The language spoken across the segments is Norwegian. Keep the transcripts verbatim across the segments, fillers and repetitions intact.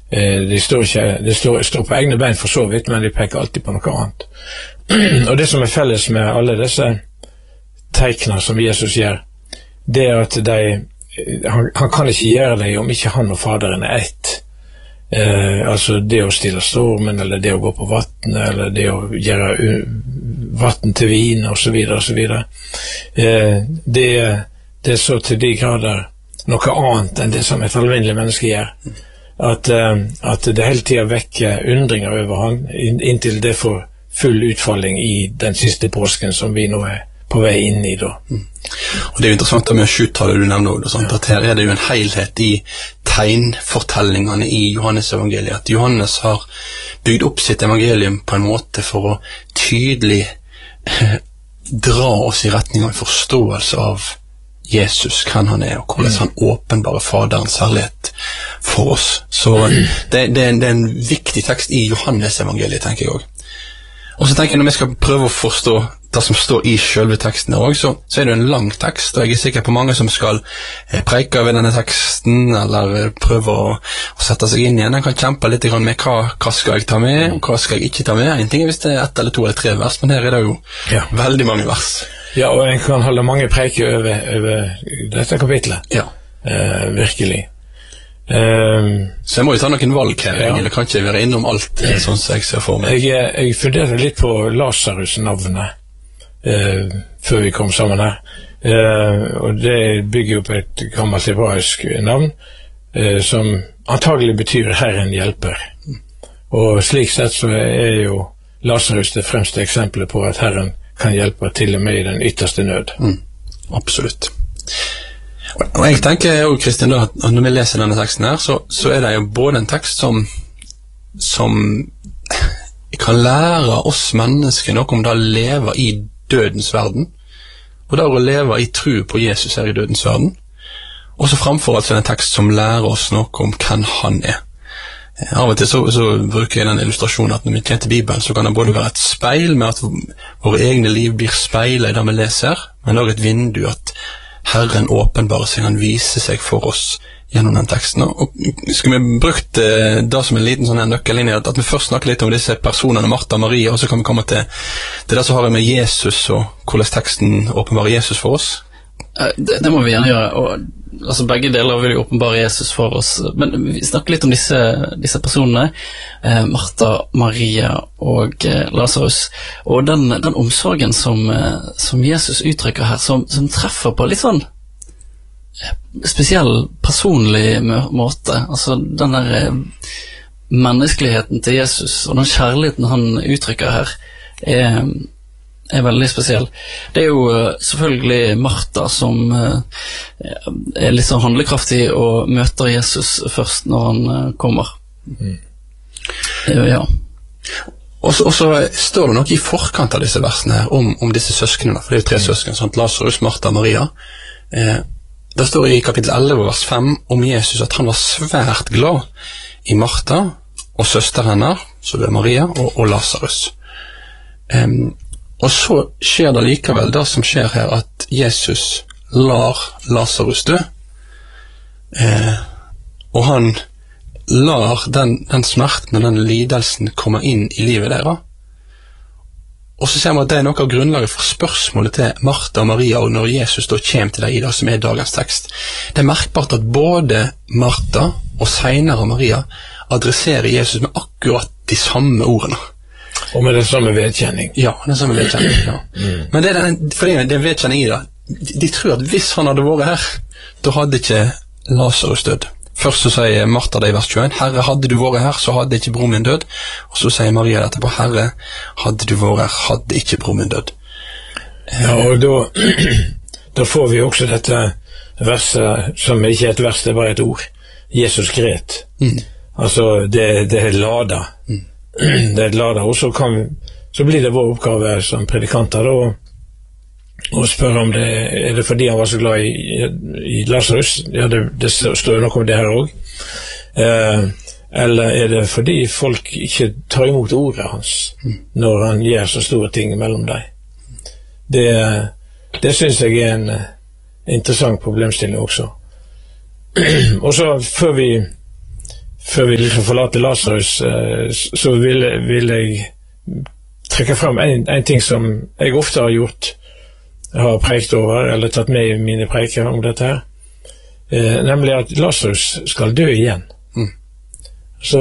de står ikke, de står, står på egne bein for så vidt, men de peker alltid på noe annet. Og det som er felles med alle disse teikner som Jesus gjør, det er at de, han, han kan ikke gjøre det om ikke han og Faderen er ett. Eh, altså det å stille stormen, eller det å gå på vatten, eller det å gjøre vatten til vin, og så videre, og så videre. Eh, det, det er så til de grader noe annet enn det som et alminnelig menneske gjør. At, eh, at det hele tiden vekker undringer over han, inntil det får full utfalling i den siste påsken som vi nå er på vei inn i da. Mm. Og det er jo interessant med sjutallet du nevner også, ja. At her er det jo en helhet i tegnfortellingene i Johannes evangeliet, at Johannes har bygd opp sitt evangelium på en måte for å tydelig eh, dra oss i retning av en forståelse av Jesus, hvem han er, og hvordan mm. han åpenbarer Faderens herlighet for oss. Så det, det, det er en viktig tekst i Johannes evangeliet, tenker jeg også. Og så tenker jeg, når vi skal prøve å forstå det som står i selve teksten også, så, så er det en lang tekst, og jeg er sikker på mange som skal eh, preike over denne teksten, eller eh, prøve å, å sette seg inn igjen. Jeg kan kjempe litt med hva, hva skal jeg ta med, og hva skal jeg ikke ta med. En ting er hvis det er ett eller to eller tre vers, men her er det jo ja. veldig mange vers. Ja, og en kan holde mange preiker over, over dette kapitlet. Ja. Eh, virkelig. Um, så jeg må jo ta noen valg her, ja. Eller kan ikke være innom alt sånn som jeg ser for meg. Jeg, jeg funderer litt på Lazarus-navnet uh, før vi kom sammen her, uh, og det bygger jo på et gammelt hebraisk navn uh, som antagelig betyr Herren hjelper, og slik sett så er jo Lazarus det fremste eksempelet på at Herren kan hjelpe til og med i den ytterste nød. Mm, absolutt. Og jeg tenker jo, Kristian, at når vi leser denne teksten her, så, så er det jo både en tekst som, som kan lære oss mennesker noe om det å leve i dødens verden, og det å leve i tro på Jesus her i dødens verden, og så framfor altså en tekst som lærer oss noe om hvem han er. Av og til så, så bruker jeg den illustrasjonen at når vi kjenner til Bibelen, så kan det både være et speil med at våre egne liv blir speilet i det vi leser, men også et vindu at Herren åpenbarer seg, han viser seg for oss gjennom den teksten. Og skal vi brukt eh, det som en liten sånn nøkkellinje, at, at vi først snakker litt om disse personene, Martha og Maria, og så kan vi komme til, til det som har med Jesus, og hvordan teksten åpenbarer Jesus for oss. Det, det må vi gjerne gjøre, og altså, begge deler vil jo åpenbare Jesus for oss, men vi snakker litt om disse, disse personene, eh, Martha, Maria og eh, Lazarus, og den, den omsorgen som, eh, som Jesus uttrykker her, som, som treffer på litt sånn spesiell personlig måte, altså den der eh, menneskeligheten til Jesus, og den kjærligheten han uttrykker her, er er veldig spesiell. Det er jo uh, selvfølgelig Martha som uh, er litt sånn handlekraftig og møter Jesus først når han uh, kommer. Mm. Uh, ja. Og så, og så står det nok i forkant av disse versene her om, om disse søsknene, for det er jo tre mm. søsken, sant? Lazarus, Martha og Maria. Eh, det står i kapittel elleve, vers fem, om Jesus at han var svært glad i Martha og søster henne, så det er Maria, og, og Lazarus. Um, Og så skjer det likevel det som skjer her, at Jesus lar Lazarus dø, eh, og han lar den, den smerten og den lidelsen komme inn i livet deres. Og så ser vi at det er noe av grunnlaget for spørsmålet til Martha og Maria, og når Jesus da kommer til deg i det som er dagens tekst. Det er merkbart at både Martha og senere Maria adresserer Jesus med akkurat de samme ordene. Og med den samme vedkjenning. Ja, den samme vedkjenning, ja. Mm. Men det er den, for det er en vedkjenning i det. De, de tror at hvis han hadde vært her, da hadde ikke Lazarus dødd. Først så sier Martha det i vers tjueen, Herre, hadde du vært her, så hadde ikke bror min dødd. Og så sier Maria dette på, Herre, hadde du vært her, hadde ikke bror min dødd. Ja, og da, da får vi også dette verset, som ikke er et vers, det er bare et ord. Jesus gret. Mm. Altså, det, det er lada. Mm. Det er et lada, og så, kan vi, så blir det vår oppgave som predikanter da, og spørre om det er det fordi han var så glad i, i Lazarus. Ja, det, det står jo noe om det her også. Eh, eller er det fordi folk ikke tar imot ordet hans når han gjør så store ting mellom dem? Det, det synes jeg er en interessant problemstilling også. Og så før vi før vi liksom forlater Lazarus, så vil, vil jeg trekke frem en, en ting som jeg ofte har gjort, har prekt over, eller tatt med i mine preker om dette her, eh, nemlig at Lazarus skal dø igjen. Mm. Så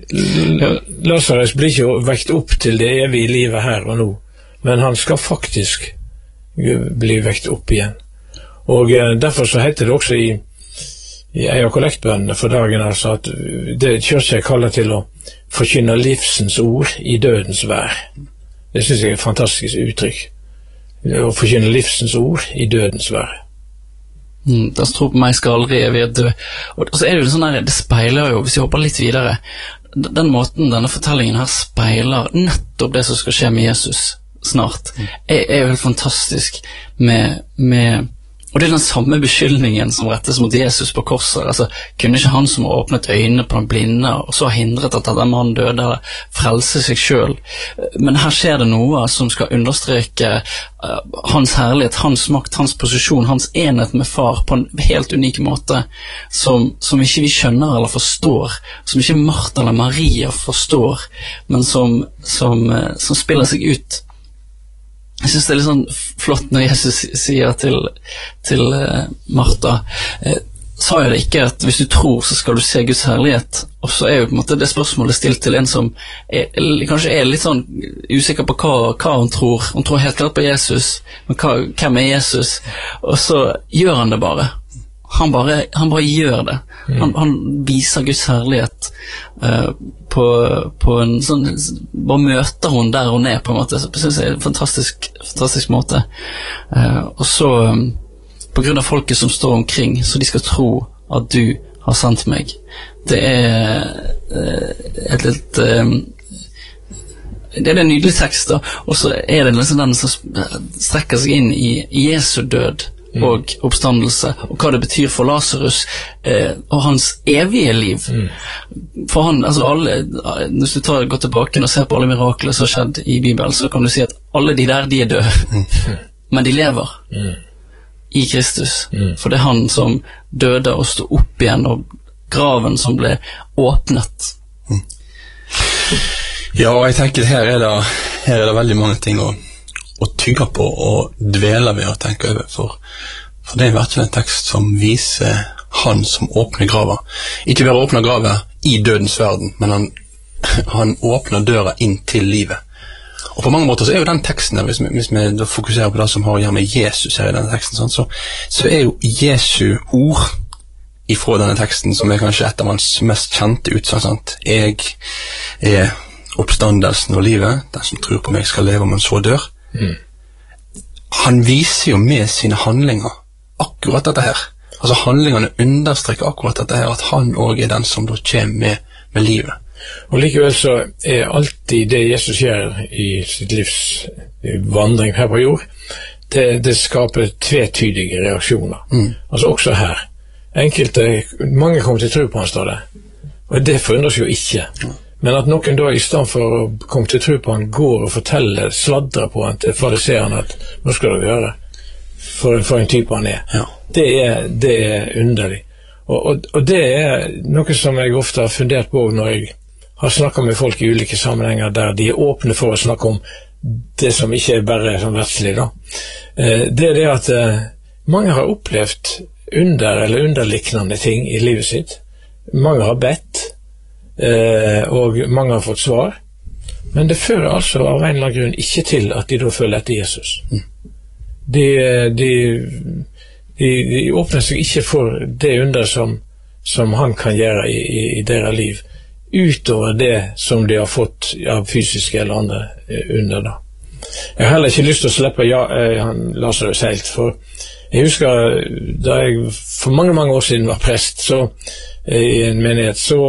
Lazarus blir ikke vekt opp til det evige livet her og nå, men han skal faktisk bli vekt opp igjen. Og eh, derfor så heter det også i i ei av kollektbønnene for dagen, altså at det kirka kaller til å forkynne livsens ord i dødens vær. Det synes jeg er et fantastisk uttrykk. Å forkynne livsens ord i dødens vær. Mm, den som tror på meg skal aldri evig dø. Og så er det jo sånn her, det speiler jo, hvis vi hopper litt videre, den måten denne fortellingen her speiler nettopp det som skal skje med Jesus snart, er, er jo helt fantastisk med, med og det er den samme beskyldningen som rettes mot Jesus på korset. Altså, kunne ikke han som har åpnet øynene på den blinde, og så hindret at den mannen døde, frelse seg selv? Men her skjer det noe som skal understreke uh, hans herlighet, hans makt, hans posisjon, hans enhet med far på en helt unik måte, som, som ikke vi skjønner eller forstår, som ikke Martha eller Maria forstår, men som, som, uh, som spiller seg ut. Jeg synes det er litt sånn flott når Jesus sier til, til uh, Martha, eh, sa jeg det ikke at hvis du tror så skal du se Guds herlighet, og så er jo på en måte det spørsmålet stilt til en som er, kanskje er litt sånn usikker på hva, hva hun tror. Hun tror helt klart på Jesus, men hva, hvem er Jesus? Og så gjør han det bare. Han bare, han bare gjør det. Han, han viser Guds herlighet uh, på, på en sånn, bare møter hun der hun er på en måte, så synes jeg er en fantastisk, fantastisk måte. Uh, og så, um, på grunn av folket som står omkring, så de skal tro at du har sendt meg. Det er uh, et litt... Um, det er en nydelig tekst da, og så er det liksom den som strekker seg inn i, i Jesu død, Mm. og oppstandelse, og hva det betyr for Lazarus eh, og hans evige liv. Mm. For han, altså alle, hvis du tar, går tilbake og ser på alle mirakler som har skjedd i Bibelen, så kan du si at alle de der, de er døde. Mm. Men de lever mm. i Kristus. Mm. For det er han som døde og stod opp igjen, og graven som ble åpnet. Mm. Ja, og jeg tenker her er det, her er det veldig mange ting å å tygge på og dvele ved å tenke over, for, for det er virkelig en tekst som viser han som åpner grava. Ikke bare åpner grava i dødens verden, men han, han åpner døra inn til livet. Og på mange måter så er jo den teksten der, hvis vi, hvis vi fokuserer på det som har å gjøre med Jesus her i denne teksten, sånn, så, så er jo Jesu ord ifra denne teksten, som er kanskje et av hans mest kjente utsagn, sant? Jeg er oppstandelsen og livet, den som tror på meg skal leve om han så dør. Mm. Han viser jo med sine handlinger akkurat dette her. Altså handlingene understreker akkurat dette her, at han også er den som da kommer med, med livet. Og likevel så er alltid det Jesus gjør i sitt livs vandring her på jord, det, det skaper tvetydige reaksjoner. Mm. Altså også her. Enkelte, mange kommer til tro på han, står det. Og det forundres jo ikke. Mm. Men at noen da i stedet for å komme til tro på han, går og forteller, sladrer på han til fariseerne at nå skal du gjøre for, for en type han er. Ja. Det er, det er underlig. Og, og, og det er noe som jeg ofte har fundert på når jeg har snakket med folk i ulike sammenhenger der de er åpne for å snakke om det som ikke er bare sånn verdslig da. Det er det at mange har opplevd under eller underliknende ting i livet sitt. Mange har bedt, Eh, og mange har fått svar, men det fører altså av en eller annen grunn ikke til at de da følger etter Jesus. Mm. De, de, de, de åpner seg ikke for det under som, som han kan gjøre i, i, i deres liv, utover det som de har fått av fysiske eller andre under da. Jeg har heller ikke lyst til å slippe ja, han Lazarus helt, for jeg husker da jeg for mange, mange år siden var prest så, i en menighet, så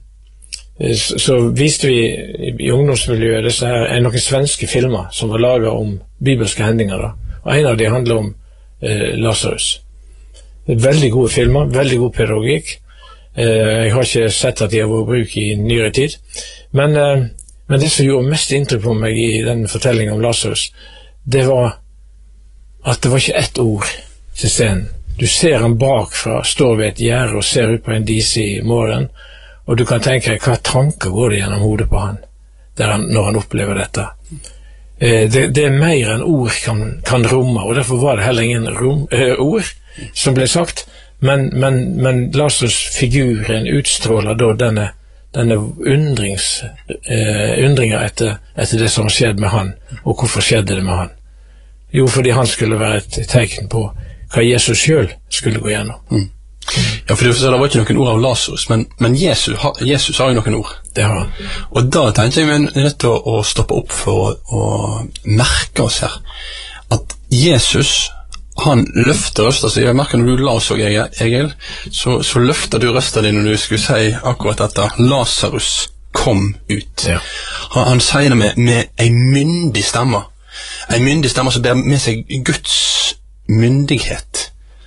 så viste vi i ungdomsmiljøet disse her, noen svenske filmer som var laget om bibelske hendinger da. Og en av de handler om eh, Lazarus. Veldig gode filmer, veldig god pedagogikk. Eh, jeg har ikke sett at de har vært bruk i nyere tid. Men, eh, men det som gjorde mest inntrykk på meg i den fortellingen om Lazarus, det var at det var ikke ett ord til scenen. Du ser han bakfra, står ved et gjerde og ser ut på en disig morgen, Og du kan tenke deg hva tanker går det gjennom hodet på han, der han når han opplever dette. Eh, det, det er mer enn ord kan, kan romme, og derfor var det heller ingen rom, eh, ord som ble sagt, men, men, men Lazarus-figuren utstråler da denne, denne undrings, eh, undringer etter, etter det som har skjedd med han, og hvorfor skjedde det med han? Jo, fordi han skulle være et tegn på hva Jesus selv skulle gå gjennom. Mm. Ja, for det var ikke noen ord av Lazarus, men, men Jesus, Jesus har jo noen ord. Det har han. Og da tenkte jeg vi er nødt til å, å stoppe opp for å, å merke oss her, at Jesus, han løfter røster, så jeg merker når du la oss og Egil, så, så løfter du røster din når du skulle si akkurat dette, Lazarus kom ut. Ja. Han, han sier det med, med en myndig stemme, en myndig stemme som ber med seg Guds myndighet.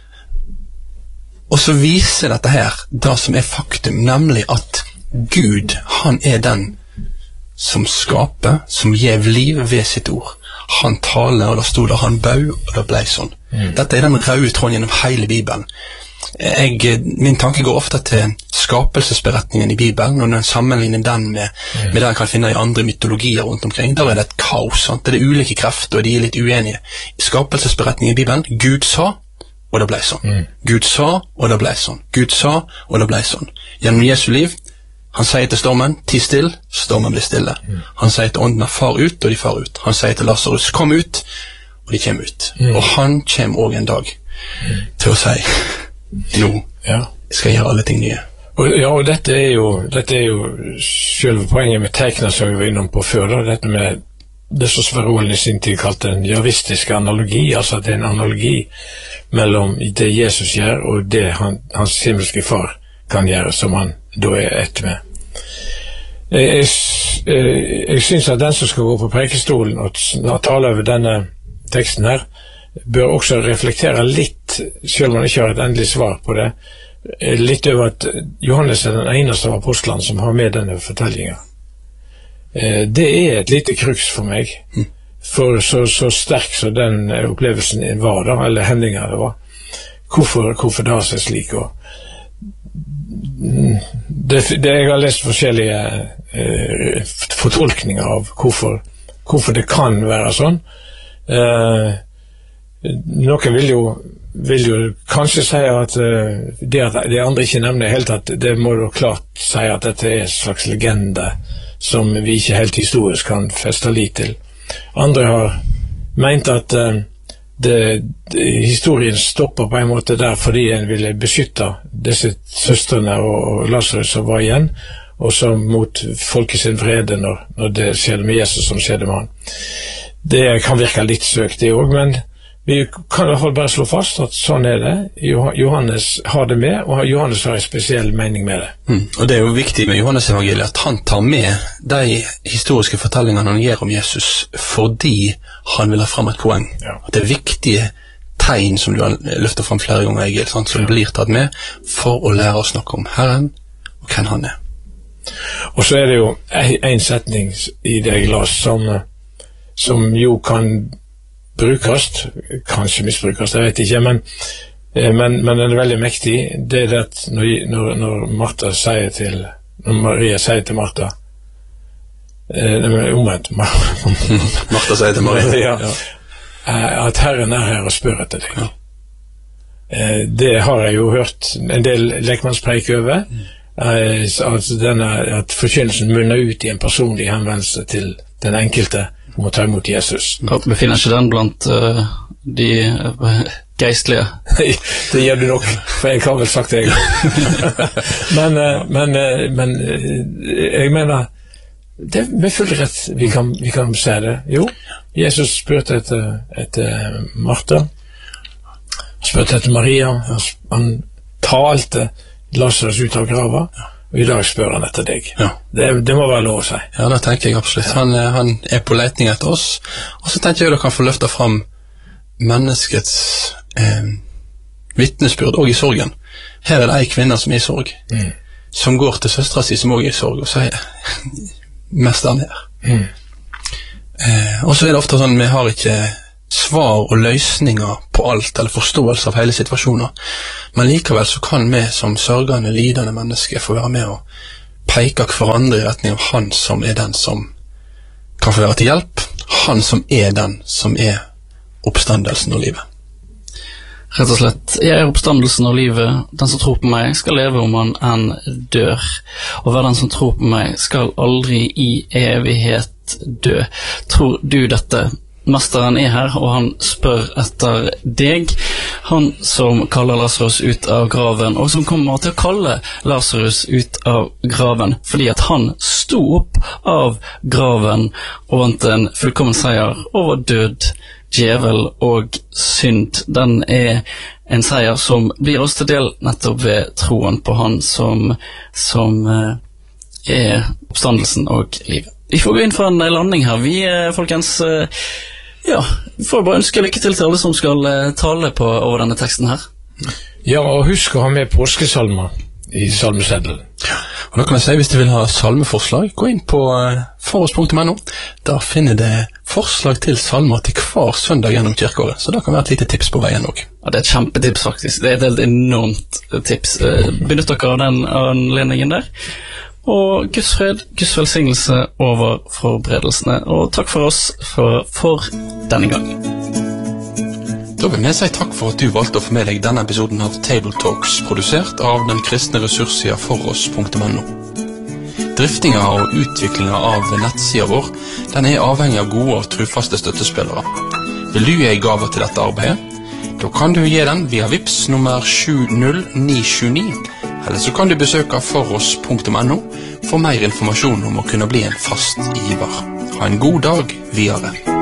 Og så viser dette her det som er faktum, nemlig at Gud, han er den som skaper, som gjev liv ved sitt ord. Han taler, og da stod det han bau, og det ble sånn. Mm. Dette er den røde tråden gjennom hele Bibelen. Jeg, min tanke går ofte til skapelsesberetningen i Bibelen, og når jeg sammenligner den med, mm. med det jeg kan finne i andre mytologier rundt omkring, der er det et kaos, sant? Det er ulike krefter, og de er litt uenige. I skapelsesberetningen i Bibelen, Gud sa, og det ble sånn. Mm. Gud sa, og det ble sånn. Gud sa, og det ble sånn. Gjennom Jesu liv, han sier til stormen, ti still, stormen blir stille. Mm. Han sier til åndene, far ut, og de far ut. Han sier til Lazarus, kom ut, og de kommer ut. Mm. Og han kommer også en dag mm. til å si, nå ja. skal jeg gjøre alle ting nye. Og, ja, og dette er jo, dette er jo selve poenget med teikene som vi var innom på før, da, dette med det som Sverre i sin tid kalte en javistisk analogi, altså at det er en analogi mellom det Jesus gjør og det han, hans himmelske far kan gjøre, som han da er ett med. Jeg, jeg, jeg synes at den som skal gå på prekestolen og tale over denne teksten her, bør også reflektere litt, selv om han ikke har et endelig svar på det, litt over at Johannes er den eneste av apostlene som har med denne fortellingen. Det er et lite kruks for meg, for så, så sterk så den opplevelsen var da, eller hendingen det var. Hvorfor, hvorfor det er slik? Og det, det, jeg har lest forskjellige eh, fortolkninger av hvorfor, hvorfor det kan være sånn. Eh, noen vil jo, vil jo kanskje si at uh, det at de andre ikke nevner helt at det må jo klart si at dette er en slags legende som vi ikke helt historisk kan feste lit til. Andre har meint at uh, det, det, historien stopper på en måte der fordi en ville beskytte disse søstrene og, og Lazarus som var igjen, og som mot folket sin vrede når, når det skjedde med Jesus som skjedde med han. Det kan virke litt søkt det også, men vi kan jo bare slå fast at sånn er det. Johannes har det med, og Johannes har en spesiell mening med det. Mm. Og det er jo viktig med Johannes evangeliet at han tar med de historiske fortellingene han gir om Jesus fordi han vil ha frem et poeng. Ja. At det er viktige tegn som du har løftet frem flere ganger, Egil, sant, som ja. blir tatt med for å lære oss noe om Herren og hvem han er. Og så er det jo en setning i det jeg las som, som jo kan brukes, kanskje misbrukes, jeg vet ikke, men, men, men den er veldig mektig. Det er det at når, når, når Martha sier til, når Maria sier til Martha, eh, omvendt, Martha sier til Maria, ja, ja. at Herren er her og spør etter deg. Ja. Eh, det har jeg jo hørt en del lekmannspreik over, mm. eh, at, denne, at forkynnelsen munner ut i en personlig henvendelse til den enkelte om å ta imot Jesus. Vi finner ikke den blant uh, de uh, geistlige. Det gjør du nok, for jeg har vel sagt det. men, uh, men, uh, men uh, jeg mener, det er med full rett vi kan, vi kan se det. Jo, Jesus spurte etter, etter Martha, spurte etter Maria, han talte Lazarus ut av grava, og i dag spør han etter deg. Ja. Det, det må være lov å si. Ja, det tenker jeg absolutt. Han, han er på leting etter oss. Og så tenker jeg at han kan få løfte frem menneskets eh, vittnesbyrd også i sorgen. Her er det en kvinne som er i sorg, mm. som går til søstra si som også er i sorg, og sier mest han her. Mm. Eh, og så er det ofte sånn, vi har ikke svar og løsninger på alt, eller forståelse av hele situasjoner. Men likevel så kan vi som sørgende, lidende mennesker få være med og peker hverandre i retning av han som er den som kan få være til hjelp, han som er den som er oppstandelsen og livet. Rett og slett, jeg er oppstandelsen og livet, den som tror på meg skal leve om han enn dør, og hver den som tror på meg skal aldri i evighet dø. Tror du dette? Mesteren er her, og han spør etter deg, han som kaller Lazarus ut av graven, og som kommer til å kalle Lazarus ut av graven, fordi at han sto opp av graven og vant en fullkommen seier over død, djevel og synd. Den er en seier som blir oss til del nettopp ved troen på han som, som uh, er oppstandelsen og livet. Vi får gå inn for en landing her. Vi, uh, folkens, uh, ja, vi får bare ønske lykke til til alle som skal uh, tale på over denne teksten her. Ja, og husk å ha med påskesalmer i salmeseddelen. Og da kan jeg si, hvis du vil ha salmeforslag, gå inn på foross punktum no. Der finner det forslag til salmer til hver søndag gjennom kirkeåret, så det kan være et lite tips på veien også. Ja, det er et kjempetips faktisk. Det er et helt enormt tips. Benytt dere av den anledningen der. Og Guds fred, Guds velsignelse over forberedelsene. Og takk for oss for, for denne gang. Da vil jeg si takk for at du valgte å få med deg denne episoden av Table Talks, produsert av den kristne ressurssida foross punktum no. Driftinga og utviklinga av nettsida vår, den er avhengig av gode og trufaste støttespillere. Vil du gi gave til dette arbeidet? Da kan du gi den via Vips nummer sju null ni sju ni, eller så kan du besøke foross punktum no for mer informasjon om å kunne bli en fast giver. Ha en god dag videre.